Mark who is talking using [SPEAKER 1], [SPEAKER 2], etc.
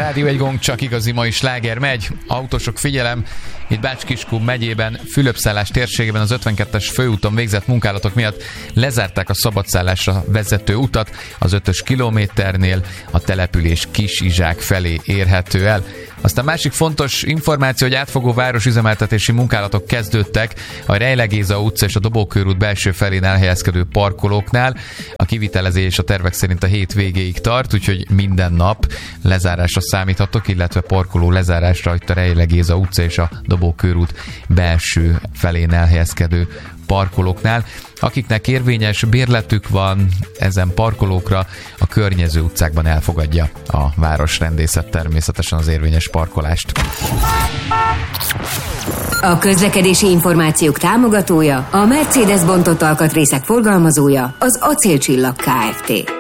[SPEAKER 1] Rádió egy gong, csak igazi mai sláger megy. Autósok figyelem, itt Bács-Kiskun megyében, Fülöpszállás térségében az 52-es főúton végzett munkálatok miatt lezárták a szabadszállásra vezető utat, az 5-ös kilométernél a település Kis-Izsák felé érhető el. Aztán másik fontos információ, hogy átfogó városüzemeltetési munkálatok kezdődtek a Rejle Géza utca és a Dobókörút belső felén elhelyezkedő parkolóknál. A kivitelezés a tervek szerint a hét végéig tart, úgyhogy minden nap lezárásra számíthatok, illetve parkoló lezárásra itt a Rejle Géza utca és a Dobókörút belső felén elhelyezkedő parkolóknál. Akiknek érvényes bérletük van ezen parkolókra, a környező utcákban elfogadja a városrendészet természetesen az érvényes parkolást.
[SPEAKER 2] A közlekedési információk támogatója, a Mercedes bontott alkatrészek forgalmazója, az Acélcsillag Kft.